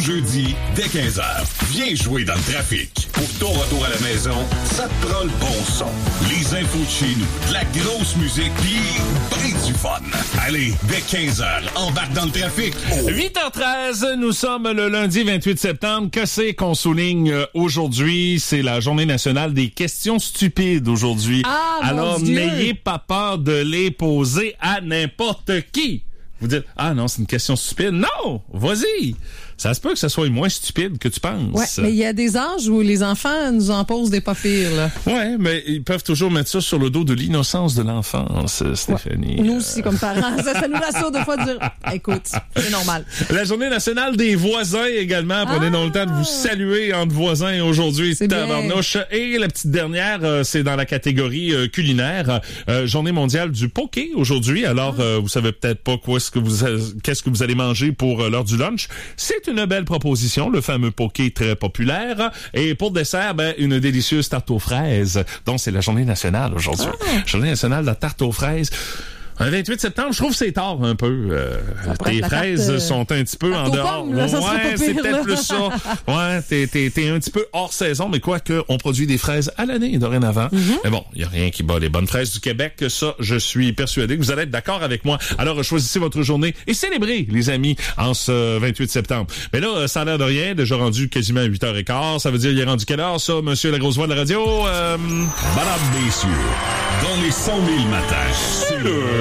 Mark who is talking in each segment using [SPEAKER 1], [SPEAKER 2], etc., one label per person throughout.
[SPEAKER 1] jeudi, dès 15h. Viens jouer dans le trafic. Pour ton retour à la maison, ça te prend le bon son. Les infos de chez nous, de la grosse musique, pis ben du fun. Allez, dès 15h, embarque dans le trafic.
[SPEAKER 2] 8h13, nous sommes le lundi 28 septembre. Que c'est qu'on souligne aujourd'hui? C'est la journée nationale des questions stupides aujourd'hui. Alors, n'ayez pas peur de les poser à n'importe qui. Vous dites, ah non, c'est une question stupide. Non! Vas-y! Ça se peut que ce soit moins stupide que tu penses.
[SPEAKER 3] Ouais, mais il y a des âges où les enfants nous en posent des pas pires, là.
[SPEAKER 2] Ouais, mais ils peuvent toujours mettre ça sur le dos de l'innocence de l'enfance, Stéphanie.
[SPEAKER 3] Ouais. Nous aussi, comme parents, ça nous rassure de fois de dire, écoute, c'est normal.
[SPEAKER 2] La journée nationale des voisins également. Prenez donc le temps de vous saluer entre voisins aujourd'hui. Tabarnouche. Et la petite dernière, c'est dans la catégorie culinaire. Journée mondiale du poké aujourd'hui. Alors, vous savez peut-être pas qu'est-ce que vous allez manger pour l'heure du lunch. C'est une belle proposition, le fameux poké très populaire. Et pour dessert, une délicieuse tarte aux fraises. Donc, c'est la journée nationale aujourd'hui. Journée nationale de la tarte aux fraises. Un 28 septembre, je trouve que c'est tard un peu. Tes fraises sont un petit peu en dehors.
[SPEAKER 3] Pomme, là,
[SPEAKER 2] ouais, c'est peut-être plus ça. Ouais, t'es un petit peu hors saison, mais quoique, on produit des fraises à l'année dorénavant. Mm-hmm. Mais bon, il y a rien qui bat les bonnes fraises du Québec. Ça, je suis persuadé que vous allez être d'accord avec moi. Alors, choisissez votre journée et célébrez, les amis, en ce 28 septembre. Mais là, ça a l'air de rien. Déjà rendu quasiment à 8h15. Ça veut dire, il est rendu quelle heure, ça, monsieur la grosse voix de la radio?
[SPEAKER 1] Madame, messieurs, dans les 100 000 matins,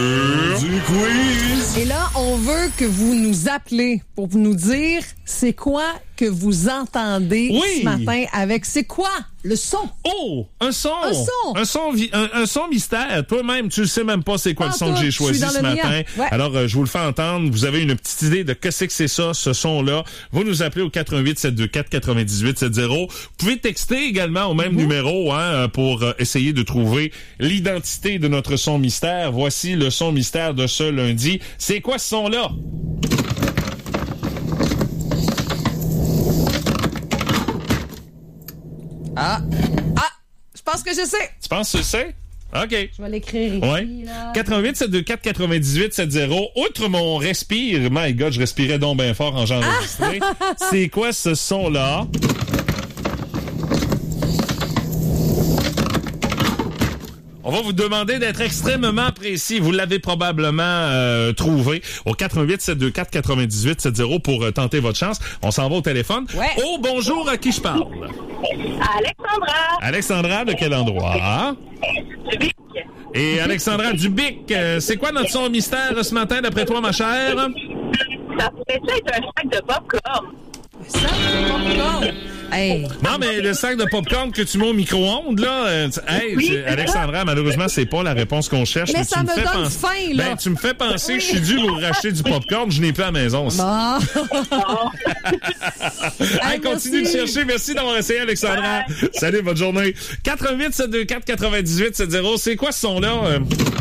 [SPEAKER 1] du quiz.
[SPEAKER 3] Et là, on veut que vous nous appelez pour nous dire c'est quoi que vous entendez ce matin avec c'est quoi le son?
[SPEAKER 2] Oh, un son. Un son mystère. Toi-même, tu sais même pas c'est quoi le son que j'ai choisi ce matin. Ouais. Alors, je vous le fais entendre. Vous avez une petite idée de qu'est-ce que c'est ça, ce son-là. Vous nous appelez au 88 724 98 70. Vous pouvez texter également au même numéro pour essayer de trouver l'identité de notre son mystère. Voici le son mystère de ce lundi. C'est quoi ce son-là?
[SPEAKER 3] Je pense que je sais.
[SPEAKER 2] Tu penses que tu sais? OK.
[SPEAKER 3] Je vais l'écrire ici.
[SPEAKER 2] Ouais.
[SPEAKER 3] Là.
[SPEAKER 2] 88 724 98 70. Outre mon respire, my God, je respirais donc bien fort en genre enregistré. C'est quoi ce son-là? On va vous demander d'être extrêmement précis. Vous l'avez probablement trouvé au 88 724 98 70 pour tenter votre chance. On s'en va au téléphone.
[SPEAKER 3] Ouais.
[SPEAKER 2] Oh, bonjour, à qui je parle?
[SPEAKER 4] Alexandra.
[SPEAKER 2] Alexandra, de quel endroit?
[SPEAKER 4] Dubic.
[SPEAKER 2] Et Alexandra Dubic, c'est quoi notre son mystère ce matin, d'après toi, ma chère?
[SPEAKER 4] Ça pourrait être un sac de popcorn.
[SPEAKER 3] Ça, c'est popcorn. Hey.
[SPEAKER 2] Non, mais le sac de popcorn que tu mets au micro-ondes, là, Alexandra, malheureusement, c'est pas la réponse qu'on cherche.
[SPEAKER 3] Mais ça me donne faim, là.
[SPEAKER 2] Tu me fais penser que je suis dû vous racheter du popcorn, je n'ai plus à la maison. Hey, continue de chercher. Merci d'avoir essayé, Alexandra. Bye. Salut, bonne journée. 88 724 98 70. C'est quoi ce son-là?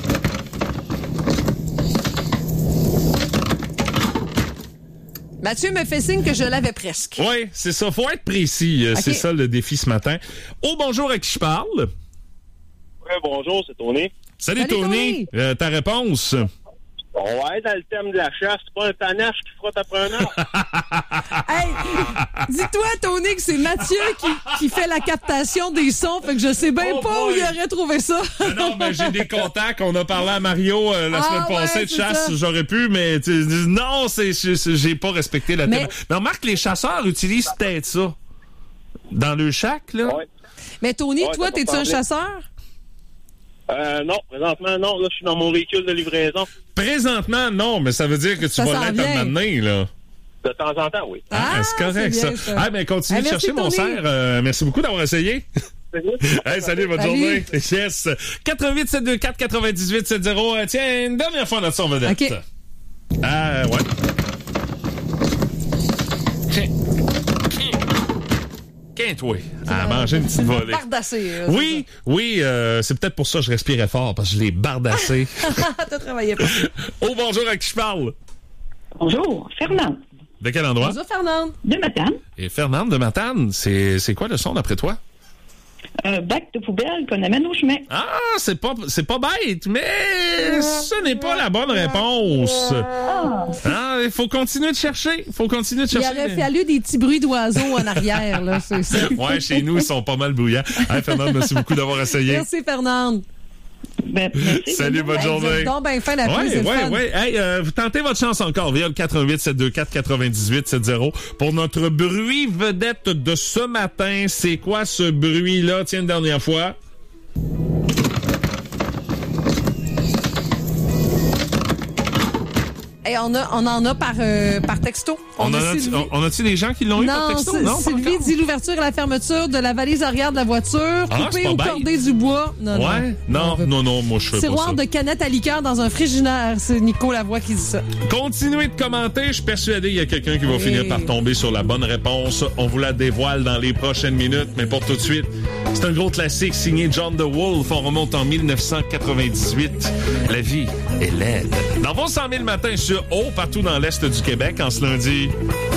[SPEAKER 3] Mathieu me fait signe que je l'avais presque.
[SPEAKER 2] Oui, c'est ça. Faut être précis. Okay. C'est ça le défi ce matin. Oh, bonjour, à qui je parle?
[SPEAKER 5] Oui, bonjour, c'est Tony.
[SPEAKER 2] Salut Tony. Ta réponse?
[SPEAKER 5] Ouais, dans le thème de la chasse, c'est pas un panache qui frotte après un arbre.
[SPEAKER 3] Hey, dis-toi, Tony, que c'est Mathieu qui fait la captation des sons, fait que je sais bien pas où il aurait trouvé ça.
[SPEAKER 2] Non, mais j'ai des contacts. On a parlé à Mario la semaine passée de chasse. Ça. J'aurais pu, mais non, j'ai pas respecté la thème. Mais remarque, les chasseurs utilisent peut-être ça. Dans le shack, là.
[SPEAKER 5] Ouais.
[SPEAKER 3] Mais Tony, toi, t'es-tu un chasseur?
[SPEAKER 5] Non, présentement, non. Là, je suis dans mon véhicule de livraison.
[SPEAKER 2] Présentement, non, mais ça veut dire que tu vas l'être à m'amener, là.
[SPEAKER 5] De temps en temps, oui.
[SPEAKER 2] C'est correct, ça. Ah, ben, continue de chercher, mon cerf. Merci beaucoup d'avoir essayé. Hey, salut, bonne journée. Yes. 88 724 98 70. Tiens, une dernière fois notre son vedette.
[SPEAKER 3] OK.
[SPEAKER 2] Ouais. Quinte-oui, à manger une petite volée.
[SPEAKER 3] Bardassé.
[SPEAKER 2] Oui, c'est peut-être pour ça que je respirais fort, parce que je l'ai bardassé.
[SPEAKER 3] T'as travaillé pas.
[SPEAKER 2] Oh, bonjour, à qui je parle?
[SPEAKER 4] Bonjour, Fernande.
[SPEAKER 2] De quel endroit?
[SPEAKER 3] Bonjour, Fernande.
[SPEAKER 4] De Matane.
[SPEAKER 2] Et Fernande de Matane, c'est quoi le son d'après toi?
[SPEAKER 4] Un bac de poubelle qu'on amène au chemin.
[SPEAKER 2] Ah, c'est pas bête, mais ce n'est pas la bonne réponse. il faut continuer de chercher.
[SPEAKER 3] Il aurait fallu des petits bruits d'oiseaux en arrière, là, c'est ça.
[SPEAKER 2] Ouais, chez nous, ils sont pas mal bruyants. Hey, Fernande, merci beaucoup d'avoir essayé.
[SPEAKER 3] Merci, Fernande.
[SPEAKER 4] Merci.
[SPEAKER 2] Salut, bonne journée.
[SPEAKER 3] Donc, ben, fin d'après, c'est le fun.
[SPEAKER 2] Hey, vous tentez votre chance encore via le 88-724-9870 pour notre bruit vedette de ce matin. C'est quoi ce bruit-là? Tiens, une dernière fois.
[SPEAKER 3] Et on en a par texto.
[SPEAKER 2] On a-tu des gens qui l'ont eu par texto? Non,
[SPEAKER 3] Sylvie dit l'ouverture et la fermeture de la valise arrière de la voiture, couper ou corder du bois. Non, moi je fais pas ça. Tiroir de canettes à liqueur dans un frigidaire. C'est Nico Lavoie qui dit ça.
[SPEAKER 2] Continuez de commenter. Je suis persuadé qu'il y a quelqu'un qui va finir par tomber sur la bonne réponse. On vous la dévoile dans les prochaines minutes, mais pour tout de suite, c'est un gros classique signé John the Wolf. On remonte en 1998. La vie est laide. Dans vos 100 000 matins sur Eau, partout dans l'Est du Québec, en ce lundi.